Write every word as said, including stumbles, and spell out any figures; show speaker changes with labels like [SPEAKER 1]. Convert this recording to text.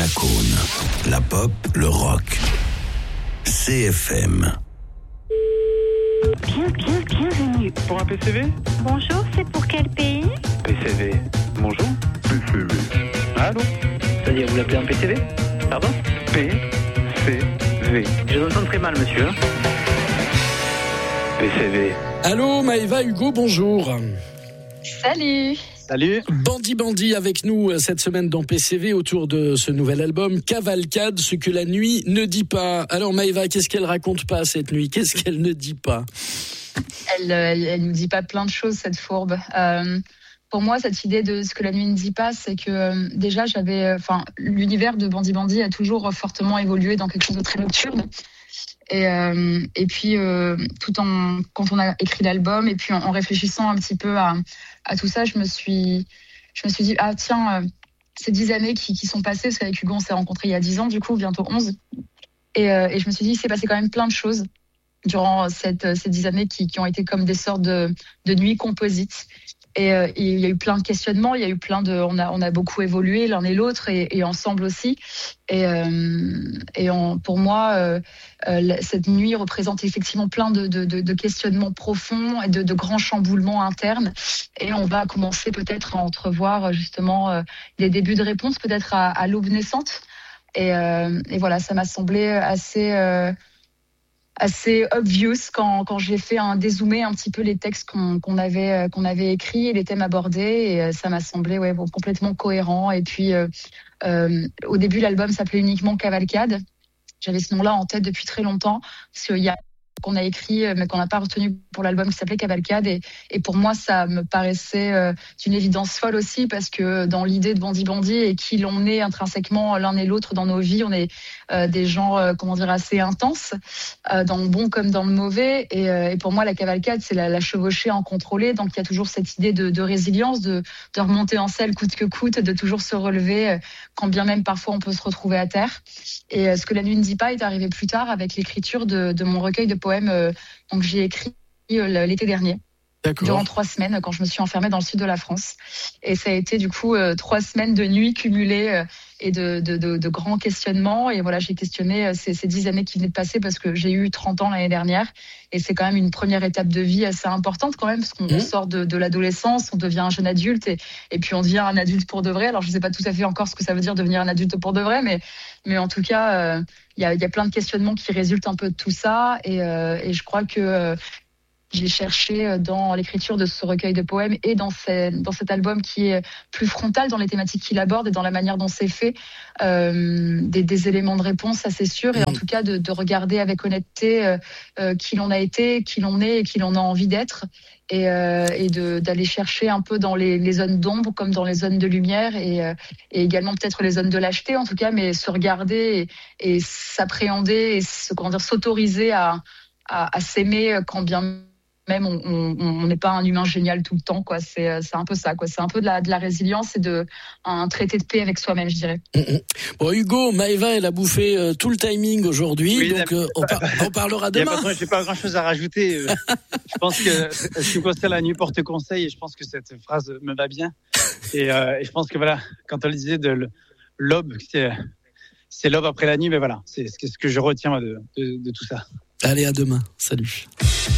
[SPEAKER 1] Cône. La pop, le rock. C F M.
[SPEAKER 2] Bien, bien, bienvenue.
[SPEAKER 3] Pour un P C V ?
[SPEAKER 2] Bonjour, c'est pour quel pays ?
[SPEAKER 3] P C V. Bonjour. P C V. Allô ?
[SPEAKER 4] C'est-à-dire, vous l'appelez un P C V ? Pardon ?
[SPEAKER 3] P C V.
[SPEAKER 4] Je vous entends très mal, monsieur.
[SPEAKER 3] P C V.
[SPEAKER 5] Allô, Maëva, Hugo, bonjour.
[SPEAKER 6] Salut.
[SPEAKER 3] Salut.
[SPEAKER 5] Bandi Bandi avec nous cette semaine dans P C V autour de ce nouvel album Cavalcade, ce que la nuit ne dit pas. Alors Maëva, qu'est-ce qu'elle raconte pas cette nuit ? Qu'est-ce qu'elle ne dit pas ?
[SPEAKER 6] Elle, elle, elle nous dit pas plein de choses, cette fourbe. Euh, pour moi, cette idée de ce que la nuit ne dit pas, c'est que euh, déjà j'avais, enfin, euh, l'univers de Bandi Bandi a toujours fortement évolué dans quelque chose de très nocturne. Et, euh, et puis, euh, tout en quand on a écrit l'album et puis en, en réfléchissant un petit peu à, à tout ça, je me suis, je me suis dit ah tiens, euh, ces dix années qui, qui sont passées, parce qu'avec Hugo on s'est rencontrés il y a dix ans, du coup bientôt onze, et, euh, et je me suis dit il s'est passé quand même plein de choses durant cette, ces dix années qui, qui ont été comme des sortes de, de nuits composites. Et, euh, et il y a eu plein de questionnements, il y a eu plein de, on a, on a beaucoup évolué l'un et l'autre et, et ensemble aussi. Et, euh, et on, pour moi, euh, euh, cette nuit représente effectivement plein de, de, de, de questionnements profonds et de, de grands chamboulements internes. Et on va commencer peut-être à entrevoir justement euh, des débuts de réponses, peut-être à, à l'aube naissante. Et, euh, et voilà, ça m'a semblé assez. Euh, assez obvious quand quand j'ai fait un dézoomer un petit peu les textes qu'on qu'on avait qu'on avait écrits et les thèmes abordés, et ça m'a semblé ouais bon, complètement cohérent. Et puis euh, euh, au début l'album s'appelait uniquement Cavalcade. J'avais ce nom-là en tête depuis très longtemps parce qu'il y a qu'on a écrit mais qu'on n'a pas retenu pour l'album qui s'appelait Cavalcade, et, et pour moi ça me paraissait euh, d'une évidence folle aussi parce que dans l'idée de Bandi Bandi et qui l'on est intrinsèquement l'un et l'autre dans nos vies, on est euh, des gens euh, comment dire assez intenses euh, dans le bon comme dans le mauvais, et, euh, et pour moi la cavalcade c'est la, la chevauchée incontrôlée, donc il y a toujours cette idée de, de résilience, de, de remonter en selle coûte que coûte, de toujours se relever euh, quand bien même parfois on peut se retrouver à terre. Et euh, ce que la nuit ne dit pas est arrivé plus tard avec l'écriture de, de mon recueil de poèmes euh, donc j'ai écrit euh, l'été dernier.
[SPEAKER 5] D'accord.
[SPEAKER 6] Durant trois semaines quand je me suis enfermée dans le sud de la France, et ça a été du coup euh, trois semaines de nuits cumulées euh, et de, de, de, de grands questionnements. Et voilà, j'ai questionné euh, ces, ces dix années qui venaient de passer parce que j'ai eu trente ans l'année dernière, et c'est quand même une première étape de vie assez importante quand même parce qu'on mmh. sort de, de l'adolescence, on devient un jeune adulte et, et puis on devient un adulte pour de vrai. Alors je sais pas tout à fait encore ce que ça veut dire devenir un adulte pour de vrai, mais mais en tout cas il euh, y a il y a plein de questionnements qui résultent un peu de tout ça, et euh, et je crois que euh, j'ai cherché dans l'écriture de ce recueil de poèmes et dans, ces, dans cet album qui est plus frontal dans les thématiques qu'il aborde et dans la manière dont c'est fait, euh, des, des éléments de réponse, ça c'est sûr, et en tout cas de, de regarder avec honnêteté euh, euh, qui l'on a été, qui l'on est et qui l'on a envie d'être, et, euh, et de, d'aller chercher un peu dans les, les zones d'ombre comme dans les zones de lumière, et, euh, et également peut-être les zones de lâcheté en tout cas, mais se regarder et, et s'appréhender et se, comment dire, s'autoriser à, à, à s'aimer quand bien même on n'est pas un humain génial tout le temps, quoi. C'est, c'est un peu ça, quoi. C'est un peu de la, de la résilience et de un traité de paix avec soi-même, je dirais.
[SPEAKER 5] Mmh. Bon, Hugo, Maëva, elle a bouffé euh, tout le timing aujourd'hui, oui, donc euh, on, par, on parlera demain.
[SPEAKER 3] Je n'ai pas grand-chose à rajouter. Je pense que ce qui me concerne, la nuit porte conseil, et je pense que cette phrase me va bien. Et, euh, et je pense que voilà, quand on le disait de l'aube, c'est, c'est l'aube après la nuit, mais voilà, c'est, c'est ce que je retiens de, de, de tout ça.
[SPEAKER 5] Allez, à demain. Salut.